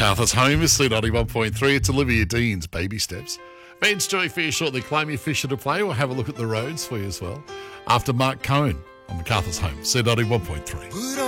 MacArthur's Home is C91.3. It's Olivia Dean's Baby Steps. Vance Joy for you shortly. Claim your Fisher to play. We'll have a look at the roads for you as well. After Mark Cohen on MacArthur's Home, C91.3.